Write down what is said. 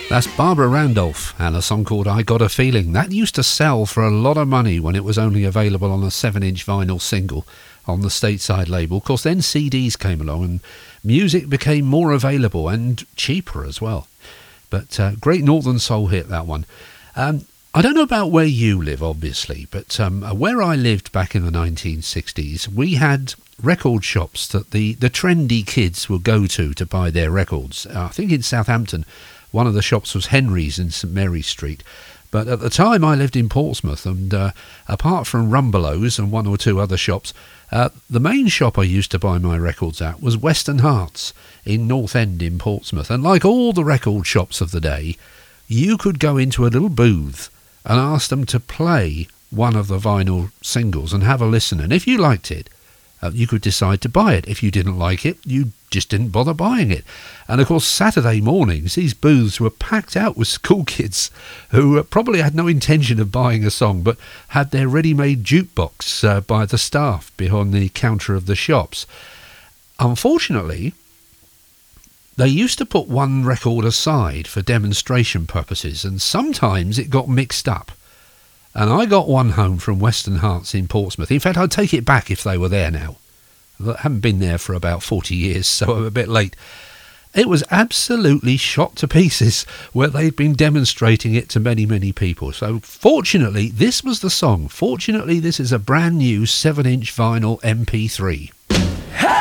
That's Barbara Randolph and a song called I Got a Feeling. That used to sell for a lot of money when it was only available on a 7-inch vinyl single on the Stateside label. Of course, then CDs came along and music became more available and cheaper as well. But great Northern Soul hit, that one. I don't know about where you live, obviously, but where I lived back in the 1960s, we had record shops that the trendy kids would go to buy their records. I think in Southampton, one of the shops was Henry's in St Mary's Street. But at the time I lived in Portsmouth, and apart from Rumbelows and one or two other shops, the main shop I used to buy my records at was Western Hearts in North End in Portsmouth. And like all the record shops of the day, you could go into a little booth and ask them to play one of the vinyl singles and have a listen. And if you liked it, you could decide to buy it. If you didn't like it, you just didn't bother buying it. And of course, Saturday mornings, these booths were packed out with school kids who probably had no intention of buying a song, but had their ready-made jukebox by the staff behind the counter of the shops. Unfortunately, they used to put one record aside for demonstration purposes, and sometimes it got mixed up. And I got one home from Western Hearts in Portsmouth. In fact, I'd take it back if they were there now. I haven't been there for about 40 years, so I'm a bit late. It was absolutely shot to pieces where they'd been demonstrating it to many, many people. So fortunately, this was the song. Fortunately, this is a brand new 7-inch vinyl MP3.